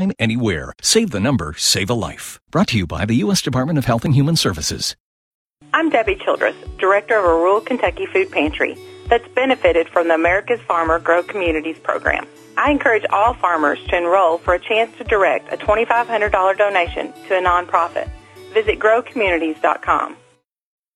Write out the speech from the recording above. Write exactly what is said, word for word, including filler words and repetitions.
anytime, anywhere. Save the number, save a life. Brought to you by the U S Department of Health and Human Services. I'm Debbie Childress, director of a rural Kentucky food pantry that's benefited from the America's Farmer Grow Communities program. I encourage all farmers to enroll for a chance to direct a twenty-five hundred dollars donation to a nonprofit. Visit grow communities dot com.